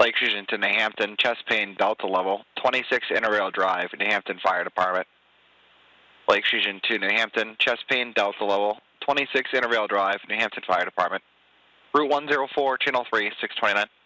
Lake Fusion to New Hampton, chest pain, Delta level, 26 Interrail Drive, New Hampton Fire Department. Lake Fusion to New Hampton, chest pain, Delta level, 26 Interrail Drive, New Hampton Fire Department. Route 104, Channel 3, 629.